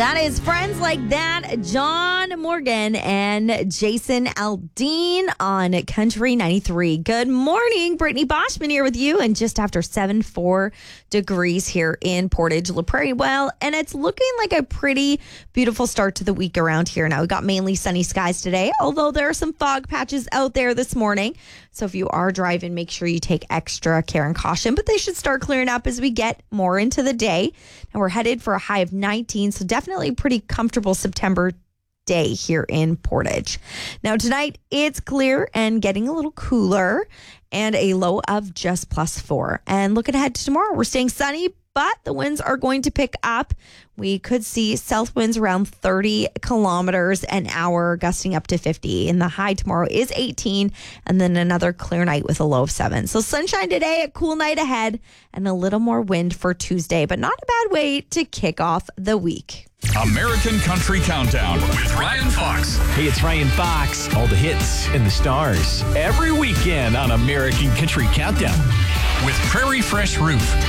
That is Friends Like That, John Morgan and Jason Aldean on Country 93. Good morning, Brittany Boschman here with you, and just after 74 degrees here in Portage La Prairie. Well, and it's looking like a pretty beautiful start to the week around here. Now, we got mainly sunny skies today, although there are some fog patches out there this morning. So if you are driving, make sure you take extra care and caution, but they should start clearing up as we get more into the day. And we're headed for a high of 19, so definitely a pretty comfortable September day here in Portage. Now tonight, it's clear and getting a little cooler and a low of just +4. And looking ahead to tomorrow, we're staying sunny, but the winds are going to pick up. We could see south winds around 30 kilometers an hour, gusting up to 50. And the high tomorrow is 18, and then another clear night with a low of 7. So sunshine today, a cool night ahead, and a little more wind for Tuesday, but not a bad way to kick off the week. American Country Countdown with Ryan Fox. Hey, it's Ryan Fox. All the hits and the stars every weekend on American Country Countdown With Prairie Fresh Roof.